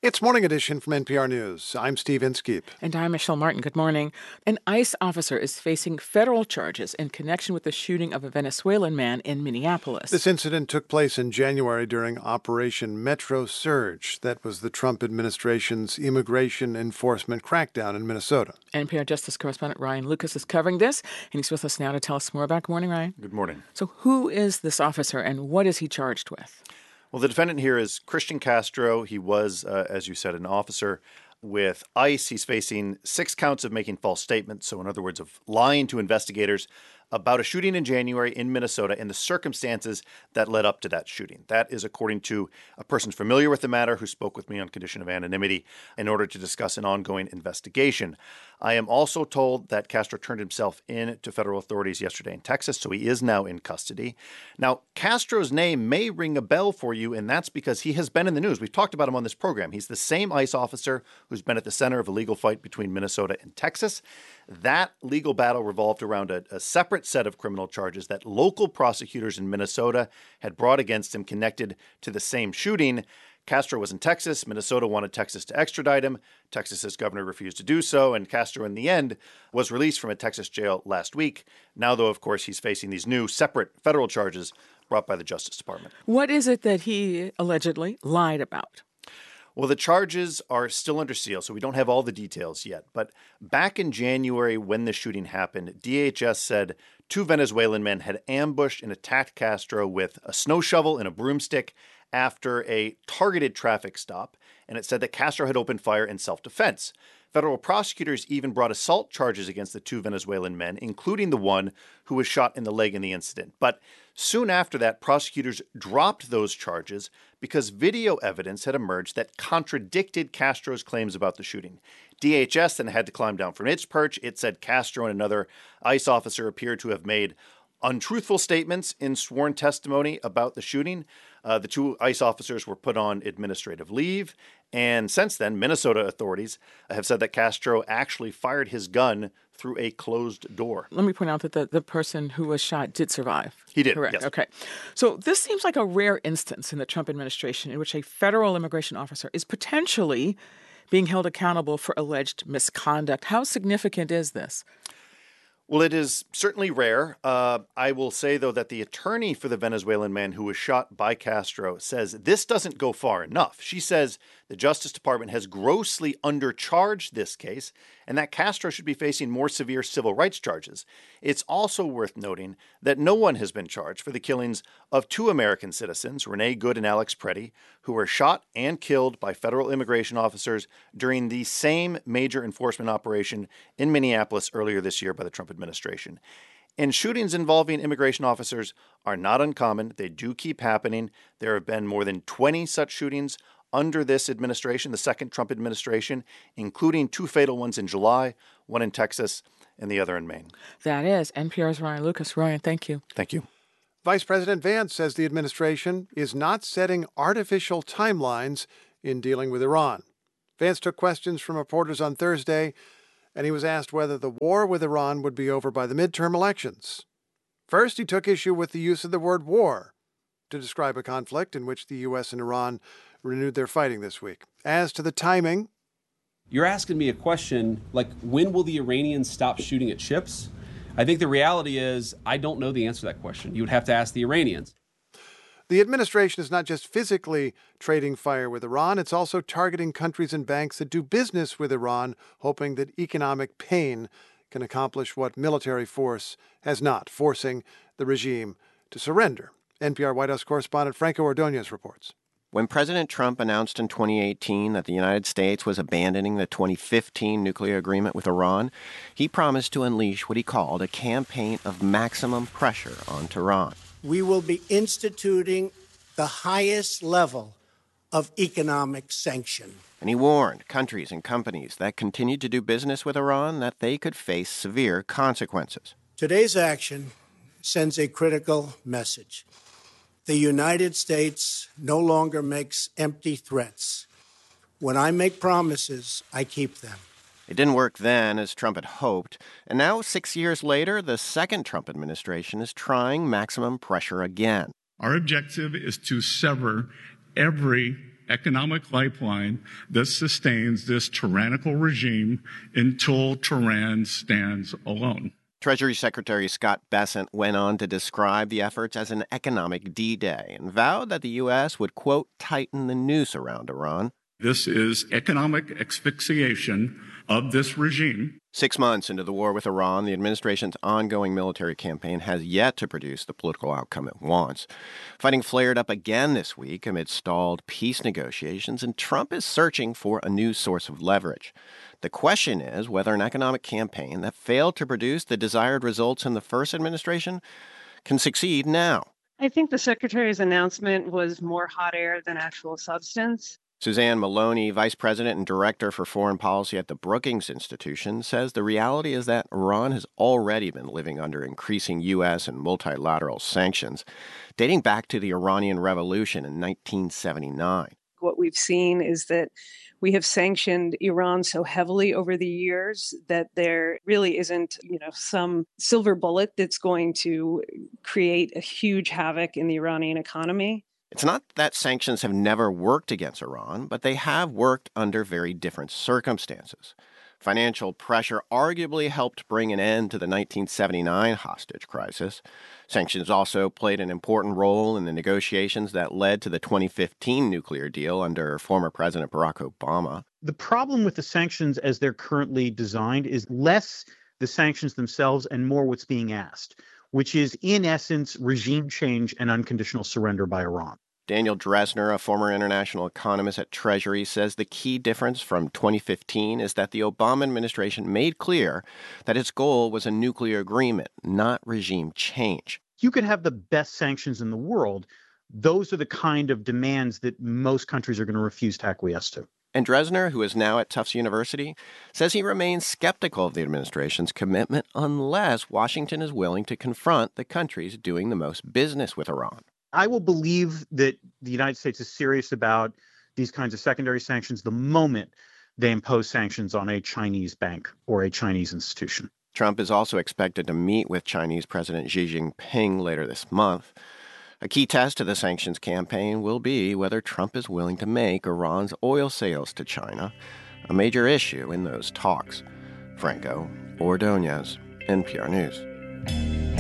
It's Morning Edition from NPR News. I'm Steve Inskeep. And I'm Michelle Martin. Good morning. An ICE officer is facing federal charges in connection with the shooting of a Venezuelan man in Minneapolis. This incident took place in January during Operation Metro Surge. That was the Trump administration's immigration enforcement crackdown in Minnesota. NPR Justice correspondent Ryan Lucas is covering this, and he's with us now to tell us more about. Good morning, Ryan. Good morning. So who is this officer, and what is he charged with? Well, the defendant here is Christian Castro. He was, as you said, an officer with ICE. He's facing 6 counts of making false statements. So, in other words, of lying to investigators about a shooting in January in Minnesota and the circumstances that led up to that shooting. That is according to a person familiar with the matter who spoke with me on condition of anonymity in order to discuss an ongoing investigation. I am also told that Castro turned himself in to federal authorities yesterday in Texas, so he is now in custody. Now, Castro's name may ring a bell for you, and that's because he has been in the news. We've talked about him on this program. He's the same ICE officer who's been at the center of a legal fight between Minnesota and Texas. That legal battle revolved around a separate set of criminal charges that local prosecutors in Minnesota had brought against him connected to the same shooting. Castro was in Texas. Minnesota wanted Texas to extradite him. Texas's governor refused to do so, and Castro, in the end, was released from a Texas jail last week. Now, though, of course, he's facing these new separate federal charges brought by the Justice Department. What is it that he allegedly lied about? Well, the charges are still under seal, so we don't have all the details yet. But back in January, when the shooting happened, DHS said 2 Venezuelan men had ambushed and attacked Castro with a snow shovel and a broomstick after a targeted traffic stop. And it said that Castro had opened fire in self-defense. Federal prosecutors even brought assault charges against the 2 Venezuelan men, including the one who was shot in the leg in the incident. But soon after that, prosecutors dropped those charges because video evidence had emerged that contradicted Castro's claims about the shooting. DHS then had to climb down from its perch. It said Castro and another ICE officer appeared to have made untruthful statements in sworn testimony about the shooting. The 2 ICE officers were put on administrative leave. And since then, Minnesota authorities have said that Castro actually fired his gun through a closed door. Let me point out that the person who was shot did survive. He did, correct? Yes. Okay. So this seems like a rare instance in the Trump administration in which a federal immigration officer is potentially being held accountable for alleged misconduct. How significant is this? Well, it is certainly rare. I will say, though, that the attorney for the Venezuelan man who was shot by Castro says this doesn't go far enough. She says the Justice Department has grossly undercharged this case and that Castro should be facing more severe civil rights charges. It's also worth noting that no one has been charged for the killings of 2 American citizens, Renee Good and Alex Preddy, who were shot and killed by federal immigration officers during the same major enforcement operation in Minneapolis earlier this year by the Trump administration. And shootings involving immigration officers are not uncommon. They do keep happening. There have been more than 20 such shootings under this administration, the second Trump administration, including 2 fatal ones in July, one in Texas and the other in Maine. That is NPR's Ryan Lucas. Ryan, thank you. Thank you. Vice President Vance says the administration is not setting artificial timelines in dealing with Iran. Vance took questions from reporters on Thursday, and he was asked whether the war with Iran would be over by the midterm elections. First, he took issue with the use of the word war to describe a conflict in which the U.S. and Iran renewed their fighting this week. As to the timing, you're asking me a question like, when will the Iranians stop shooting at ships? I think the reality is I don't know the answer to that question. You would have to ask the Iranians. The administration is not just physically trading fire with Iran, it's also targeting countries and banks that do business with Iran, hoping that economic pain can accomplish what military force has not, forcing the regime to surrender. NPR White House correspondent Franco Ordonez reports. When President Trump announced in 2018 that the United States was abandoning the 2015 nuclear agreement with Iran, he promised to unleash what he called a campaign of maximum pressure on Tehran. We will be instituting the highest level of economic sanction. And he warned countries and companies that continued to do business with Iran that they could face severe consequences. Today's action sends a critical message. The United States no longer makes empty threats. When I make promises, I keep them. It didn't work then, as Trump had hoped. And now, 6 years later, the second Trump administration is trying maximum pressure again. Our objective is to sever every economic lifeline that sustains this tyrannical regime until Tehran stands alone. Treasury Secretary Scott Bessent went on to describe the efforts as an economic D-Day and vowed that the U.S. would, quote, tighten the noose around Iran. This is economic asphyxiation of this regime. 6 months into the war with Iran, the administration's ongoing military campaign has yet to produce the political outcome it wants. Fighting flared up again this week amid stalled peace negotiations, and Trump is searching for a new source of leverage. The question is whether an economic campaign that failed to produce the desired results in the first administration can succeed now. I think the secretary's announcement was more hot air than actual substance. Suzanne Maloney, Vice President and Director for Foreign Policy at the Brookings Institution, says the reality is that Iran has already been living under increasing U.S. and multilateral sanctions, dating back to the Iranian Revolution in 1979. What we've seen is that we have sanctioned Iran so heavily over the years that there really isn't, some silver bullet that's going to create a huge havoc in the Iranian economy. It's not that sanctions have never worked against Iran, but they have worked under very different circumstances. Financial pressure arguably helped bring an end to the 1979 hostage crisis. Sanctions also played an important role in the negotiations that led to the 2015 nuclear deal under former President Barack Obama. The problem with the sanctions as they're currently designed is less the sanctions themselves and more what's being asked, which is, in essence, regime change and unconditional surrender by Iran. Daniel Drezner, a former international economist at Treasury, says the key difference from 2015 is that the Obama administration made clear that its goal was a nuclear agreement, not regime change. You could have the best sanctions in the world. Those are the kind of demands that most countries are going to refuse to acquiesce to. And Drezner, who is now at Tufts University, says he remains skeptical of the administration's commitment unless Washington is willing to confront the countries doing the most business with Iran. I will believe that the United States is serious about these kinds of secondary sanctions the moment they impose sanctions on a Chinese bank or a Chinese institution. Trump is also expected to meet with Chinese President Xi Jinping later this month. A key test of the sanctions campaign will be whether Trump is willing to make Iran's oil sales to China a major issue in those talks. Franco Ordonez, NPR News.